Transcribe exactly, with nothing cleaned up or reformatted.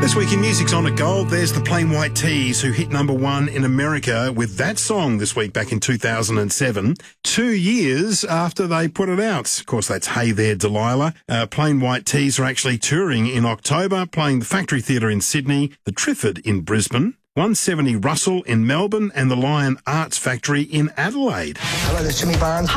This week in Music's On at Gold, there's the Plain White T's, who hit number one in America with that song this week back in two thousand seven, two years after they put it out. Of course, that's Hey There, Delilah. Uh, Plain White T's are actually touring in October, playing the Factory Theatre in Sydney, the Triffid in Brisbane, one seventy Russell in Melbourne, and the Lion Arts Factory in Adelaide. Hello, this is Jimmy Barnes.